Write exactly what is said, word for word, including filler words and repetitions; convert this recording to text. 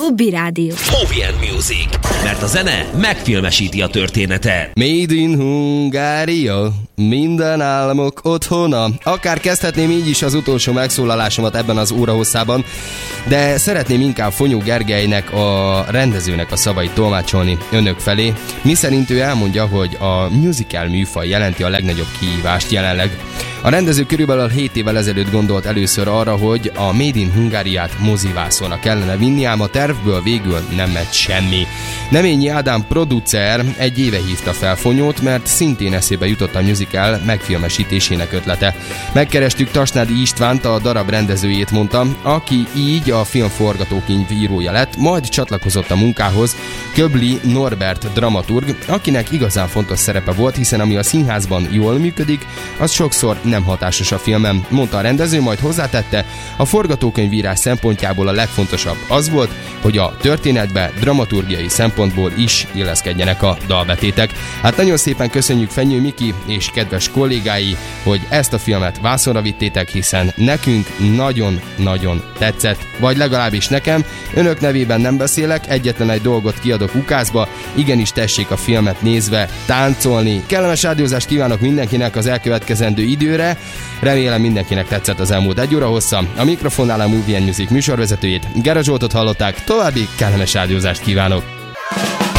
Hobby Rádió. Movie and Music. Mert a zene megfilmesíti a történetet. Made in Hungária, minden államok otthona. Akár kezdhetném így is az utolsó megszólalásomat ebben az órahosszában, de szeretném inkább Fonyó Gergelynek, a rendezőnek a szavait tolmácsolni önök felé, miszerint ő elmondja, hogy a musical műfaj jelenti a legnagyobb kihívást jelenleg. A rendező körülbelül hét évvel ezelőtt gondolt először arra, hogy a Made in Hungáriát mozivászonra kellene vinni, ám a tervből végül nem lett semmi. Neményi Ádám producer egy éve hívta fel Fonyót, mert szintén eszébe jutott a musical megfilmesítésének ötlete. Megkerestük Tasnádi Istvánt, a darab rendezőjét, mondta, aki így a film forgatókönyv írója lett, majd csatlakozott a munkához Köbli Norbert dramaturg, akinek igazán fontos szerepe volt, hiszen ami a színházban jól működik, az sokszor nem hatásos a filmen, mondta a rendező, majd hozzátette, a forgatókönyvírás szempontjából a legfontosabb az volt, hogy a történetbe dramaturgiai szempontból is illeszkedjenek a dalbetétek. Hát nagyon szépen köszönjük Fenyő Miki és kedves kollégái, hogy ezt a filmet vászonra vittétek, hiszen nekünk nagyon-nagyon tetszett, vagy legalábbis nekem. Önök nevében nem beszélek, egyetlen egy dolgot kiadok ukázba, igenis tessék a filmet nézve táncolni. Kellemes rádiózást kívánok mindenkinek az elkövetkezendő időre. Remélem mindenkinek tetszett az elmúlt egy óra hossza. A mikrofonnál a Movie and Music műsorvezetőjét, Gera Zsoltot hallották, további kellemes rádiózást kívánok!